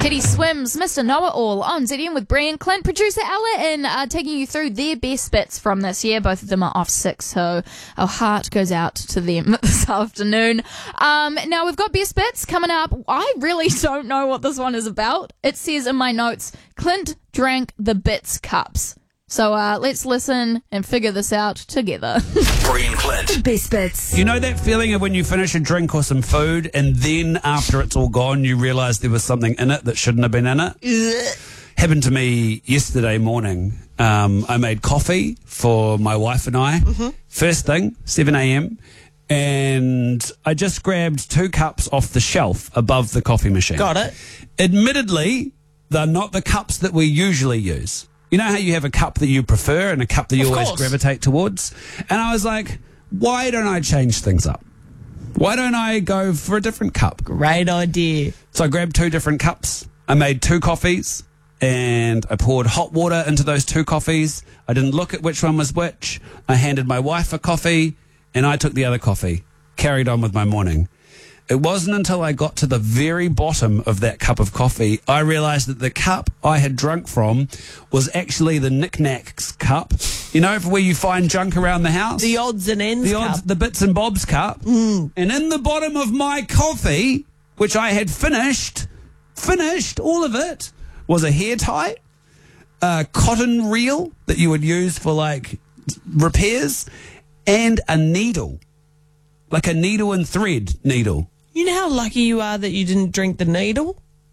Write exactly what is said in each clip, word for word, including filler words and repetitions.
Teddy Swims, Mister Know-It-All on Z M with Brian Clint, producer Ella, and uh, taking you through their best bits from this year. Both of them are off sick, so our heart goes out to them this afternoon. Um, now, we've got best bits coming up. I really don't know what this one is about. It says in my notes, Clint drank the Bits cups. So uh, let's listen and figure this out together. Brian Clint. Best bits. You know that feeling of when you finish a drink or some food and then after it's all gone you realise there was something in it that shouldn't have been in it? Happened to me yesterday morning. Um, I made coffee for my wife and I. Mm-hmm. First thing, seven a.m. And I just grabbed two cups off the shelf above the coffee machine. Got it. Admittedly, they're not the cups that we usually use. You know how you have a cup that you prefer and a cup that you Of always course. gravitate towards? And I was like, why don't I change things up? Why don't I go for a different cup? Great idea. So I grabbed two different cups. I made two coffees and I poured hot water into those two coffees. I didn't look at which one was which. I handed my wife a coffee and I took the other coffee. Carried on with my morning. It wasn't until I got to the very bottom of that cup of coffee I realised that the cup I had drunk from was actually the knickknacks cup. You know, for where you find junk around the house? The odds and ends The cup. odds, the bits and bobs cup. Mm. And in the bottom of my coffee, which I had finished, finished, all of it, was a hair tie, a cotton reel that you would use for, like, repairs, and a needle. Like a needle and thread needle. You know how lucky you are that you didn't drink the needle?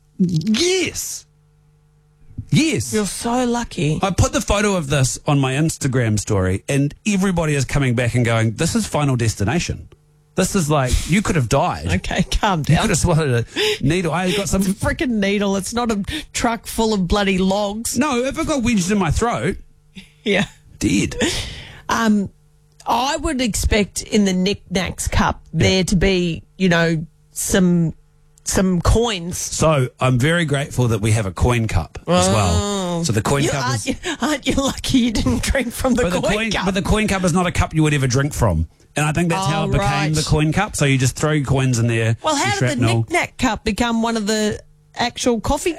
Yes. Yes. You're so lucky. I put the photo of this on my Instagram story and everybody is coming back and going, this is Final Destination. This is like, you could have died. Okay, calm You down. could have swallowed a needle. I got some... Freaking needle. It's not a truck full of bloody logs. No, if it got wedged in my throat, Yeah. dead. Um, I would expect in the knickknacks cup there to be, you know, some some coins. So I'm very grateful that we have a coin cup as well. So the coin You, cup aren't, is... you, aren't you lucky you didn't drink from the But the, coin, coin, cup? but the coin cup is not a cup you would ever drink from. And I think that's Oh, how it became right. the coin cup. So you just throw your coins in there. well, some how did the shrapnel. knick-knack cup become one of the actual coffee